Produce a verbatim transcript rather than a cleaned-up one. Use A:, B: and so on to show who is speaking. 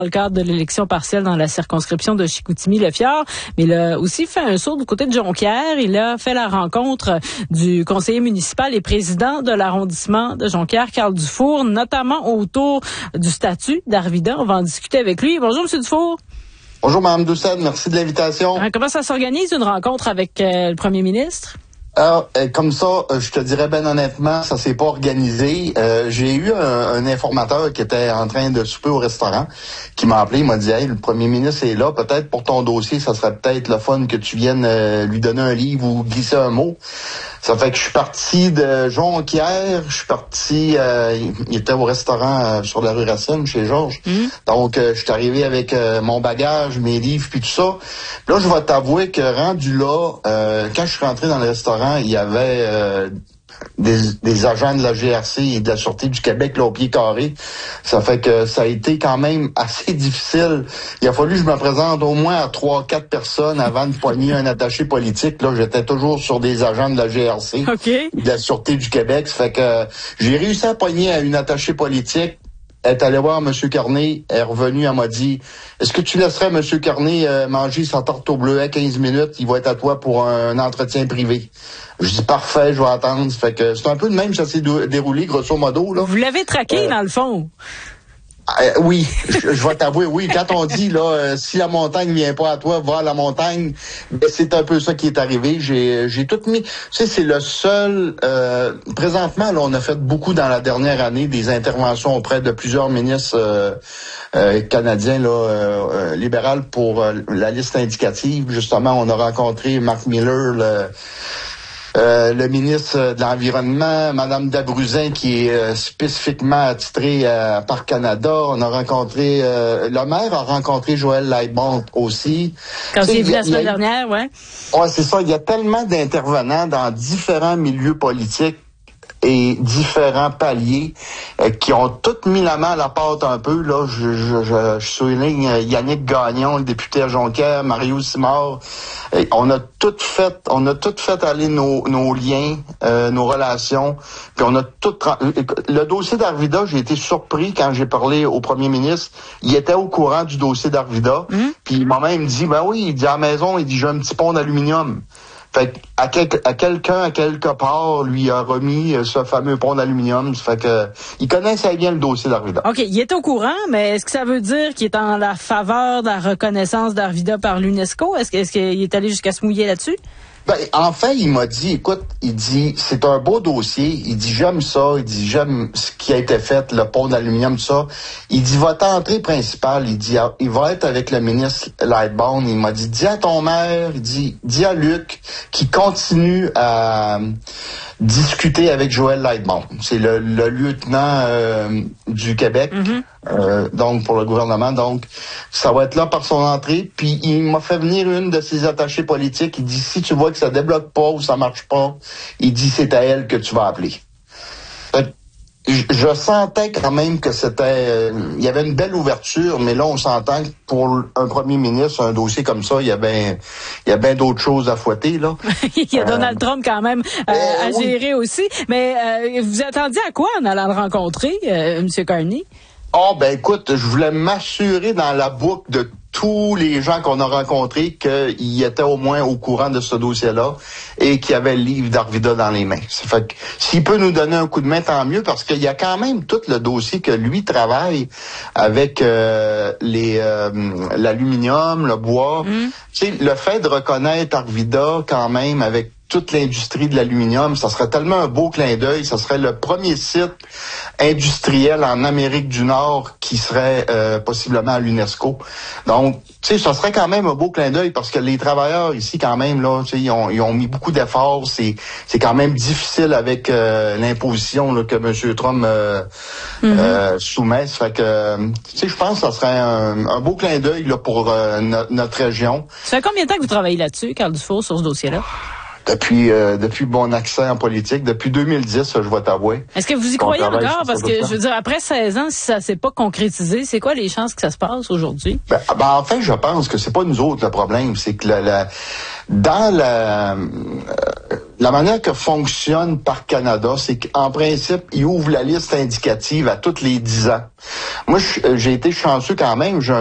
A: dans le cadre de l'élection partielle dans la circonscription de Chicoutimi-Le-Fjord, mais il a aussi fait un saut du côté de Jonquière. Il a fait la rencontre du conseiller municipal et président de l'arrondissement de Jonquière, Carl Dufour, notamment autour du statut d'Arvida. On va en discuter avec lui. Bonjour, M. Dufour.
B: Bonjour, Mme Doucette. Merci de l'invitation.
A: Comment ça s'organise, une rencontre avec euh, le premier ministre?
B: Alors, euh, comme ça, euh, je te dirais ben honnêtement, ça s'est pas organisé. Euh, j'ai eu un, un informateur qui était en train de souper au restaurant, qui m'a appelé, il m'a dit « Hey, le premier ministre est là, peut-être pour ton dossier, ça serait peut-être le fun que tu viennes euh, lui donner un livre ou glisser un mot. » Ça fait que je suis parti de Jonquière, je suis parti, euh, il était au restaurant euh, sur la rue Racine, chez Georges. Mmh. Donc, euh, je suis arrivé avec euh, mon bagage, mes livres, puis tout ça. Puis là, je vais t'avouer que rendu là, euh, quand je suis rentré dans le restaurant, il y avait euh, des, des agents de la G R C et de la Sûreté du Québec là, au pied carré. Ça fait que ça a été quand même assez difficile. Il a fallu que je me présente au moins à trois, quatre personnes avant de poigner un attaché politique. Là, j'étais toujours sur des agents de la G R C,
A: okay.
B: de la Sûreté du Québec. Ça fait que j'ai réussi à poigner à une attachée politique. Elle est allée voir M. Carney, elle est revenue, elle m'a dit « Est-ce que tu laisserais M. Carney euh, manger sa tarte au bleuet quinze minutes? Il va être à toi pour un, un entretien privé. » Je dis « Parfait, je vais attendre. » Fait que c'est un peu de même, ça s'est déroulé, grosso modo. Là.
A: Vous l'avez traqué, euh, dans le fond?
B: Euh, oui, je, je vais t'avouer, oui. Quand on dit, là, euh, si la montagne vient pas à toi, va à la montagne, ben, c'est un peu ça qui est arrivé. J'ai, j'ai tout mis. Tu sais, c'est le seul. Euh, présentement, là, on a fait beaucoup dans la dernière année des interventions auprès de plusieurs ministres euh, euh, canadiens, là, euh, euh, libérales pour euh, la liste indicative. Justement, on a rencontré Marc Miller, le. Euh, le ministre de l'Environnement, Mme Dabruzin, qui est euh, spécifiquement attitrée euh, par Canada. On a rencontré, euh, le maire a rencontré Joël Lightbound aussi.
A: Quand j'ai vu la semaine dernière, ouais.
B: Ouais, c'est ça. Il y a tellement d'intervenants dans différents milieux politiques et différents paliers euh, qui ont tous mis la main à la pâte un peu. Là, je, je, je, je souligne Yannick Gagnon, le député à Jonquière, Mario Simard. Et on a tout fait, on a tout fait aller nos, nos liens, euh, nos relations. Puis on a tout. Le dossier d'Arvida, j'ai été surpris quand j'ai parlé au premier ministre. Il était au courant du dossier d'Arvida. Mm-hmm. Puis il m'a même dit, ben oui, il dit à la maison, il dit j'ai un petit pont d'aluminium. Fait à, quel, à quelqu'un, à quelque part, lui a remis euh, ce fameux pont d'aluminium. Ça fait que il connaissait bien le dossier d'Arvida.
A: OK, il est au courant, mais est-ce que ça veut dire qu'il est en la faveur de la reconnaissance d'Arvida par l'UNESCO? Est-ce, que, est-ce qu'il est allé jusqu'à se mouiller là-dessus?
B: Ben, en fait, il m'a dit, écoute, il dit, c'est un beau dossier. Il dit, j'aime ça. Il dit, j'aime ce qui a été fait, le pont d'aluminium, tout ça. Il dit, votre entrée principale, il dit, il va être avec le ministre Lightbound. Il m'a dit, dis à ton maire, il dit, dis à Luc qui continue à discuter avec Joël Lightbound. C'est le, le lieutenant euh, du Québec. Mm-hmm. Euh, donc pour le gouvernement, donc ça va être là par son entrée. Puis il m'a fait venir une de ses attachées politiques. Il dit si tu vois que ça débloque pas ou ça marche pas, il dit c'est à elle que tu vas appeler. Euh, je, je sentais quand même que c'était, euh, il y avait une belle ouverture, mais là on s'entend que pour un premier ministre, un dossier comme ça, il y a bien, il y a bien d'autres choses à fouetter là.
A: Il y a euh, Donald Trump quand même euh, euh, à oui. gérer aussi. Mais euh, vous attendiez à quoi en allant le rencontrer, euh, M. Carney?
B: Oh, ben écoute, je voulais m'assurer dans la boucle de tous les gens qu'on a rencontrés qu'ils étaient au moins au courant de ce dossier-là et qu'il y avait le livre d'Arvida dans les mains. Ça fait que s'il peut nous donner un coup de main, tant mieux, parce qu'il y a quand même tout le dossier que lui travaille avec euh, les euh, l'aluminium, le bois. Mm. Tu sais, le fait de reconnaître Arvida quand même avec toute l'industrie de l'aluminium, ça serait tellement un beau clin d'œil. Ça serait le premier site industriel en Amérique du Nord qui serait euh, possiblement à l'UNESCO. Donc, tu sais, ça serait quand même un beau clin d'œil parce que les travailleurs ici, quand même, là, tu sais, ils ont, ils ont mis beaucoup d'efforts. C'est, c'est quand même difficile avec euh, l'imposition là, que M. Trump euh, mm-hmm. euh, soumet. Ça fait que, tu sais, je pense que ça serait un, un beau clin d'œil là, pour euh, no- notre région.
A: Ça fait combien de temps que vous travaillez là-dessus, Carl Dufour, sur ce dossier-là?
B: Depuis euh, depuis mon accès en politique, depuis deux mille dix, je vais t'avouer.
A: Est-ce que vous y croyez encore? Parce que, je veux dire, après seize ans, si ça s'est pas concrétisé, c'est quoi les chances que ça se passe aujourd'hui?
B: Ben, ben en fait, je pense que c'est pas nous autres le problème. C'est que la, la, dans la... Euh, La manière que fonctionne Parc Canada, c'est qu'en principe, il ouvre la liste indicative à tous les dix ans. Moi, j'ai été chanceux quand même. J'ai